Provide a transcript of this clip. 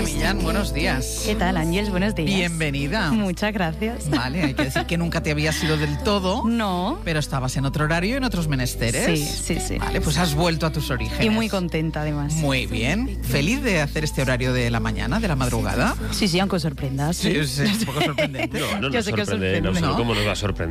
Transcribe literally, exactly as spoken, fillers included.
Irene Millán, buenos días. ¿Qué tal, Ángeles? Buenos días. Bienvenida. Muchas gracias. Vale, hay que decir que nunca te habías ido del todo. No. Pero estabas en otro horario y en otros menesteres. Sí, sí, sí. Vale, pues has vuelto a tus orígenes. Y muy contenta, además. Muy bien. ¿Feliz de hacer este horario de la mañana, de la madrugada? Sí, sí, aunque os sorprendas. Sí, es, es un poco sorprendente. No, no Yo nos sé que os sorprende, sorprende, no, ¿no? ¿Cómo nos va a sorprender?